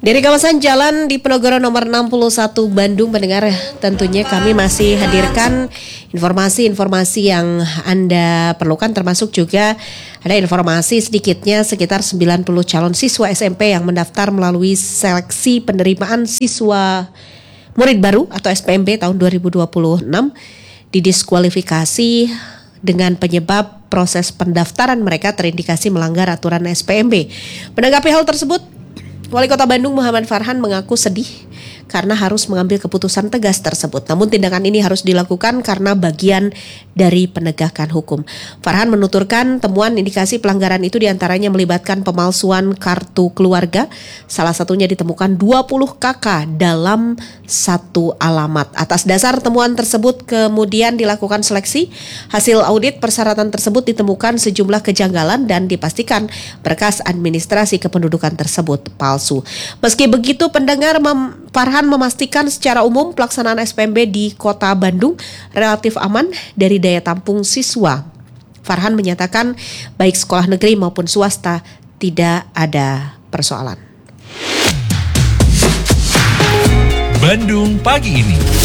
Dari kawasan Jalan Diponegoro nomor 61 Bandung, pendengar, tentunya kami masih hadirkan informasi-informasi yang Anda perlukan, termasuk juga ada informasi sedikitnya sekitar 90 calon siswa SMP yang mendaftar melalui seleksi penerimaan siswa murid baru atau SPMB tahun 2026 didiskualifikasi dengan penyebab proses pendaftaran mereka terindikasi melanggar aturan SPMB. Menanggapi hal tersebut, Wali Kota Bandung Muhammad Farhan mengaku sedih karena harus mengambil keputusan tegas tersebut. Namun tindakan ini harus dilakukan karena bagian dari penegakan hukum. Farhan menuturkan temuan indikasi pelanggaran itu diantaranya melibatkan pemalsuan kartu keluarga. Salah satunya ditemukan 20 KK dalam satu alamat. Atas dasar temuan tersebut kemudian dilakukan seleksi. Hasil audit persyaratan tersebut ditemukan sejumlah kejanggalan dan dipastikan berkas administrasi kependudukan tersebut palsu. Meski begitu, pendengar, Farhan memastikan secara umum pelaksanaan SPMB di Kota Bandung relatif aman dari daya tampung siswa. Farhan menyatakan baik sekolah negeri maupun swasta tidak ada persoalan. Bandung pagi ini.